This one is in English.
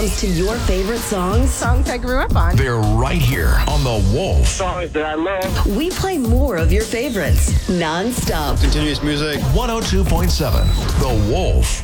comes to your favorite songs, Songs I grew up on. They're right here on The Wolf. Songs that I love. we play more of your favorites, non-stop. Continuous music. 102.7 The Wolf.